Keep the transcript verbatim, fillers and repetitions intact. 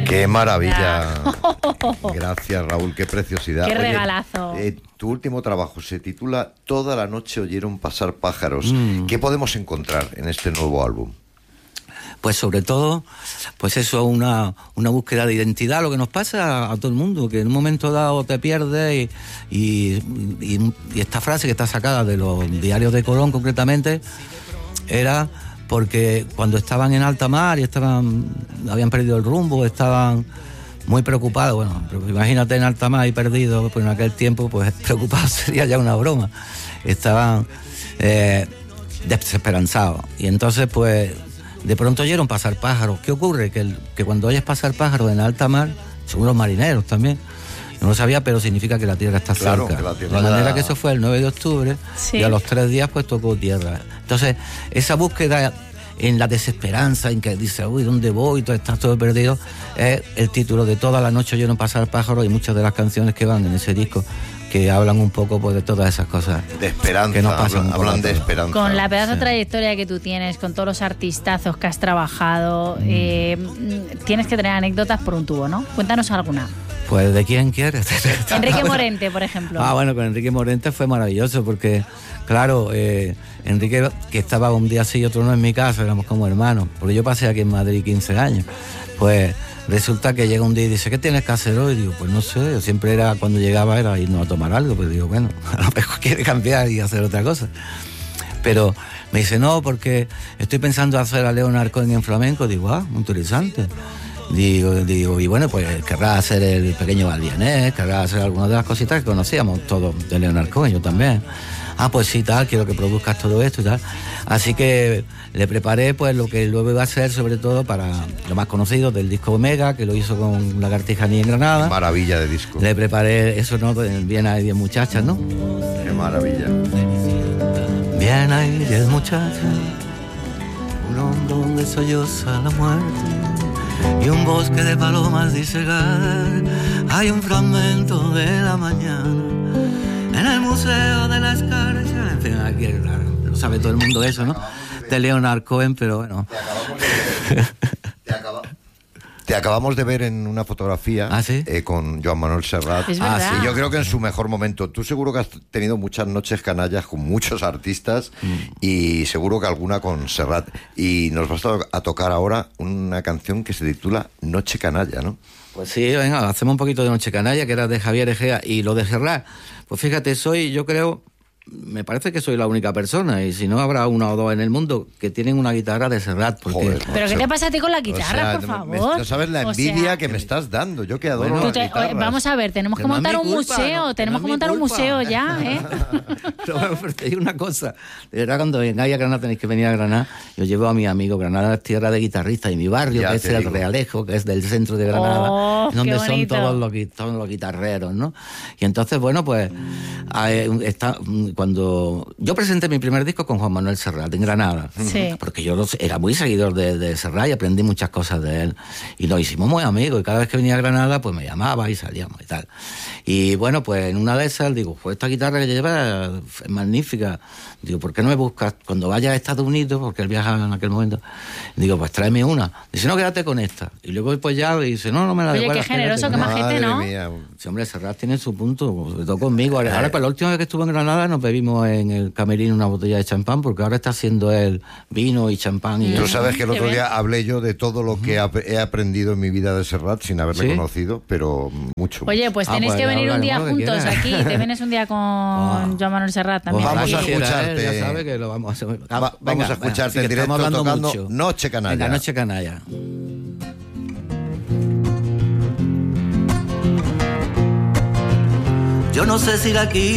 Qué maravilla. Gracias, Raúl, qué preciosidad. Qué Oye, regalazo. Eh, tu último trabajo se titula Toda la noche oyeron pasar pájaros. Mm. ¿Qué podemos encontrar en este nuevo álbum? Pues sobre todo, pues eso, una, una búsqueda de identidad, lo que nos pasa a, a todo el mundo, que en un momento dado te pierdes y, y, y, y esta frase que está sacada de los diarios de Colón concretamente, era porque cuando estaban en alta mar y estaban, habían perdido el rumbo, estaban muy preocupados, bueno, imagínate en alta mar y perdido, pues en aquel tiempo, pues preocupado sería ya una broma, estaban eh, desesperanzados, y entonces pues de pronto oyeron pasar pájaros. ¿Qué ocurre? Que, el, que cuando oyes pasar pájaros en alta mar, según los marineros también, no lo sabía, pero significa que la tierra está claro, cerca. la tierra de manera está... que eso fue el nueve de octubre, sí. Y a los tres días pues tocó tierra. Entonces, esa búsqueda en la desesperanza, en que dice, uy, ¿dónde voy? Todo está todo perdido, es el título de Toda la noche oyeron pasar pájaros, y muchas de las canciones que van en ese disco que hablan un poco pues de todas esas cosas. De esperanza, que nos pasan hablan, hablan de esperanza. Con la pedazo sí. trayectoria que tú tienes, con todos los artistazos que has trabajado, mm. eh, tienes que tener anécdotas por un tubo, ¿no? Cuéntanos alguna. Pues de quién quieres. Enrique Morente, por ejemplo. Ah, bueno, con Enrique Morente fue maravilloso porque, claro, eh, Enrique, que estaba un día sí y otro no en mi casa, éramos como hermanos, porque yo pasé aquí en Madrid quince años, pues resulta que llega un día y dice, ¿qué tienes que hacer hoy? Digo, pues no sé, yo siempre era, cuando llegaba era irnos a tomar algo, pues digo, bueno, a lo mejor quiere cambiar y hacer otra cosa. Pero me dice, no, porque estoy pensando hacer a Leonard Cohen en flamenco. Digo, ah, muy interesante. Digo, digo, y bueno, pues querrá hacer el pequeño Baldianés, querrá hacer algunas de las cositas que conocíamos todos de Leonard Cohen, yo también. Ah, pues sí, tal, quiero que produzcas todo esto y tal. Así que le preparé pues lo que luego iba a ser, sobre todo para lo más conocido del disco Omega, que lo hizo con Lagartija Ni en Granada. Qué maravilla de disco. Le preparé eso, ¿no? Bien hay diez muchachas, ¿no? Qué maravilla. Bien hay diez muchachas, un hondo donde solloza la muerte y un bosque de palomas disegadas. Hay un fragmento de la mañana en el Museo de la Escarcha. En fin, aquí lo sabe todo el mundo eso, ¿no? De Leonard Cohen, pero bueno. Te, acaba... Te acabamos de ver en una fotografía. ¿Ah, sí? eh, con Joan Manuel Serrat. Es ah, verdad. sí, yo creo que en su mejor momento. Tú seguro que has tenido muchas noches canallas con muchos artistas mm. y seguro que alguna con Serrat. Y nos vas a tocar ahora una canción que se titula Noche Canalla, ¿no? Pues sí, venga, hacemos un poquito de Noche Canalla, que era de Javier Egea, y lo de Serrat. Pues fíjate, soy, yo creo, me parece que soy la única persona, y si no habrá una o dos en el mundo que tienen una guitarra de Serrat. Porque... Joder, ¿Pero macho. qué te pasa a ti con la guitarra, o sea, por favor? Me, no sabes la envidia o sea, que me estás dando, yo que adoro bueno, las te, guitarras. Vamos a ver, tenemos que, que montar no un culpa, museo, no, tenemos que que no montar un culpa. museo ya, ¿eh? Pero, pero te digo una cosa, de verdad, cuando vengáis a Granada tenéis que venir a Granada, yo llevo a mi amigo. Granada es tierra de guitarristas, y mi barrio, Ya que es el digo. Realejo, que es del centro de Granada, Oh, donde qué son bonito. todos los, todos los guitarreros, ¿no? Y entonces, bueno, pues eh, está, cuando yo presenté mi primer disco con Juan Manuel Serrat en Granada, Sí. porque yo los, era muy seguidor de, de Serrat y aprendí muchas cosas de él, y nos hicimos muy amigos, y cada vez que venía a Granada pues me llamaba y salíamos y tal. Y bueno, pues en una de esas digo, pues esta guitarra que llevas es magnífica, digo, ¿por qué no me buscas cuando vayas a Estados Unidos? Porque él viajaba en aquel momento. Digo, pues tráeme una. Dice, no, quédate con esta. Y luego pues ya dice, no, no me la Oye, devuelvas, qué generoso, quédate qué con majete, esta. ¿no? Mía. Sí, hombre, Serrat tiene su punto, sobre todo conmigo. Ahora, ahora, pues la última vez que estuve en Granada nos bebimos en el camerino una botella de champán, porque ahora está haciendo él vino y champán. Y Tú sabes que el Qué otro bien. día hablé yo de todo lo que ap- he aprendido en mi vida de Serrat sin haberle ¿Sí? conocido, pero mucho. Oye, pues Ah, tenéis pues que venir un día hablaremos lo que juntos quieras. aquí. Te vienes un día con Joan Manuel Serrat también. Pues vamos a Ojalá quisiera escucharte. él, ya sabe que lo vamos a hacer. Va- vamos Venga, a escucharte venga, sí, en que directo estamos hablando tocando mucho. Noche Canalla. Venga, Noche Canalla. Yo no sé si la aquí